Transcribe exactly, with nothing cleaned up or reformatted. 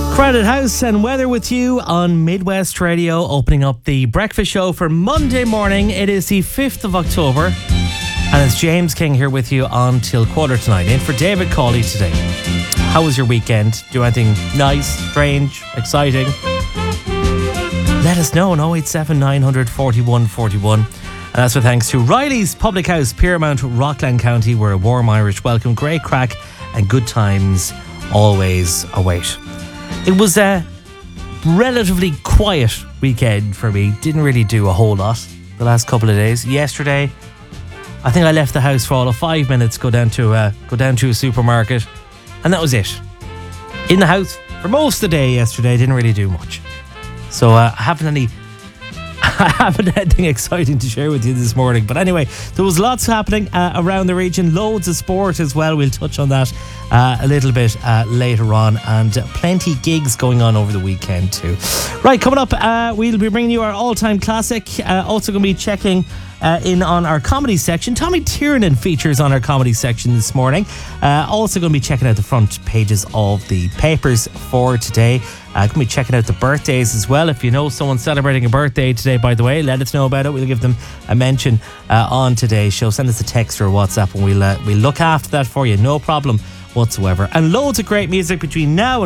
Crowded House and Weather with you on Midwest Radio, opening up the breakfast show for Monday morning. It is the fifth of October and it's James King here with you until quarter to nine. In for David Cawley today. How was your weekend? Do anything nice, strange, exciting? Let us know on oh eight seven, nine hundred, forty-one forty-one. And that's with thanks to Riley's Public House, Piermount, Rockland County, where a warm Irish welcome, great crack and good times always await. It was a relatively quiet weekend for me. Didn't really do a whole lot the last couple of days. Yesterday, I think I left the house for all of five minutes, go down to uh, go down to a supermarket, and that was it. In the house for most of the day yesterday, didn't really do much. So uh, I haven't any, I haven't had anything exciting to share with you this morning. But anyway, there was lots happening uh, around the region, loads of sport as well. We'll touch on that uh, a little bit uh, later on, and uh, plenty gigs going on over the weekend too. Right, coming up, uh, we'll be bringing you our all-time classic. Uh, also going to be checking Uh, in on our comedy section. Tommy Tiernan features on our comedy section this morning. Uh, also going to be checking out the front pages of the papers for today. Uh, going to be checking out the birthdays as well. If you know someone celebrating a birthday today, by the way, let us know about it. We'll give them a mention uh, on today's show. Send us a text or a WhatsApp and we'll, uh, we'll look after that for you. No problem whatsoever. And loads of great music between now and